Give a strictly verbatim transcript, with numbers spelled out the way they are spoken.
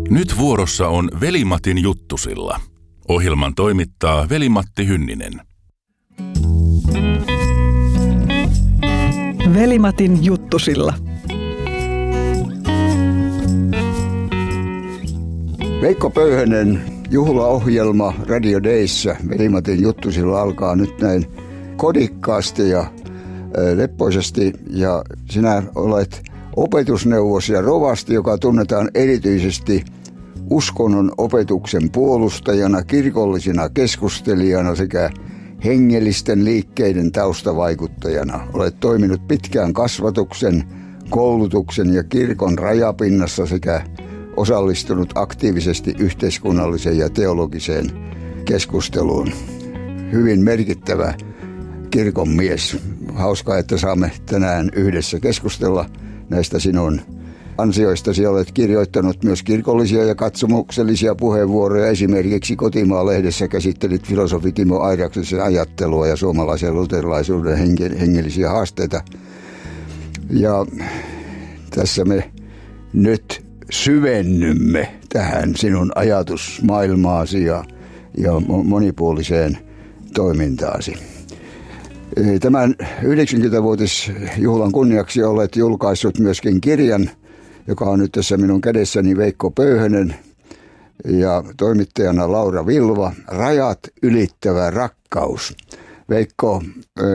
Nyt vuorossa on Veli-Matin juttusilla. Ohjelman toimittaa Veli-Matti Hynninen. Veli-Matin juttusilla. Veikko Pöyhönen juhlaohjelma Radio Dayssä Veli-Matin juttusilla alkaa nyt näin kodikkaasti ja leppoisesti. Ja sinä olet opetusneuvos ja rovasti, joka tunnetaan erityisesti uskonnon opetuksen puolustajana, kirkollisena keskustelijana sekä hengellisten liikkeiden taustavaikuttajana. Olet toiminut pitkään kasvatuksen, koulutuksen ja kirkon rajapinnassa sekä osallistunut aktiivisesti yhteiskunnalliseen ja teologiseen keskusteluun. Hyvin merkittävä kirkon mies. Hauskaa, että saamme tänään yhdessä keskustella näistä sinun ansioistasi. Olet kirjoittanut myös kirkollisia ja katsomuksellisia puheenvuoroja. Esimerkiksi Kotimaa-lehdessä käsittelit filosofi Timo Airaksen ajattelua ja suomalaisen luterilaisuuden hengellisiä haasteita. Ja tässä me nyt syvennymme tähän sinun ajatusmaailmaasi ja, ja monipuoliseen toimintaasi. Tämän yhdeksänkymmenvuotisjuhlan kunniaksi olet julkaissut myöskin kirjan, joka on nyt tässä minun kädessäni, Veikko Pöyhönen ja toimittajana Laura Vilva, Rajat ylittävä rakkaus. Veikko,